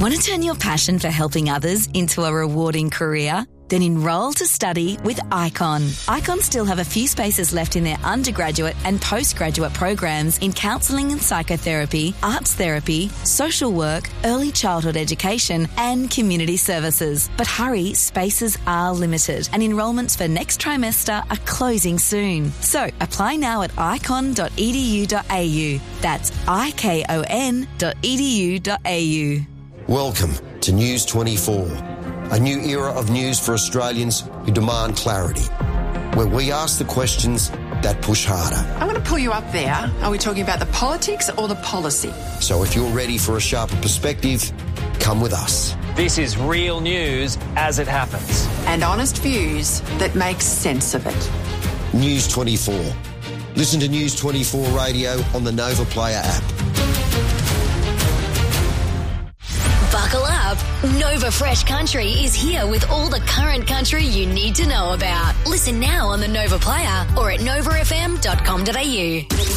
Want to turn your passion for helping others into a rewarding career? Then enroll to study with ICON. ICON still have a few spaces left in their undergraduate and postgraduate programs in counselling and psychotherapy, arts therapy, social work, early childhood education and community services. But hurry, spaces are limited and enrolments for next trimester are closing soon. So apply now at icon.edu.au. That's icon.edu.au. Welcome to News 24, a new era of news for Australians who demand clarity, where we ask the questions that push harder. I'm going to pull you up there. Are we talking about the politics or the policy? So if you're ready for a sharper perspective, come with us. This is real news as it happens. And honest views that make sense of it. News 24. Listen to News 24 Radio on the Nova Player app. Buckle up. Nova Fresh Country is here with all the current country you need to know about. Listen now on the Nova Player or at novafm.com.au.